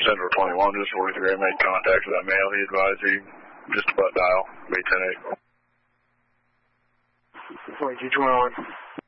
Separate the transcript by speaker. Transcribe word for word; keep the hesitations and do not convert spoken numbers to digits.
Speaker 1: Central twenty-one, just forty-three. I made contact with that male. He advised he just about dial. Be ten eight.
Speaker 2: forty-two twenty-one.